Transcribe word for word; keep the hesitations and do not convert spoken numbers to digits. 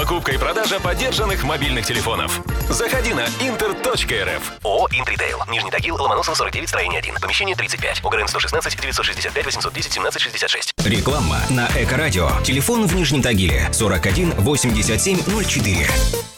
покупка и продажа подержанных мобильных телефонов. Заходи на интер точка эр эф. ООО «Интритейл». Нижний Тагил, Ломоносова, сорок девять, строение один. Помещение тридцать пять. ОГРН сто шестнадцать девятьсот шестьдесят пять восемьсот десять семнадцать шестьдесят шесть. Реклама на Эко-радио. Телефон в Нижнем Тагиле сорок один восемьдесят семь ноль четыре.